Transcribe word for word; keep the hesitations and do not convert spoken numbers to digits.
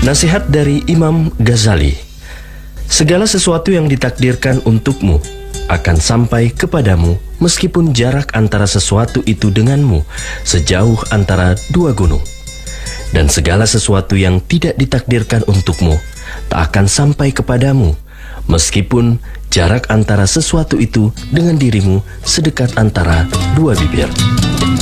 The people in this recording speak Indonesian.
Nasihat dari Imam Ghazali. Segala sesuatu yang ditakdirkan untukmu akan sampai kepadamu, meskipun jarak antara sesuatu itu denganmu sejauh antara dua gunung. Dan segala sesuatu yang tidak ditakdirkan untukmu tak akan sampai kepadamu, meskipun jarak antara sesuatu itu dengan dirimu sedekat antara dua bibir.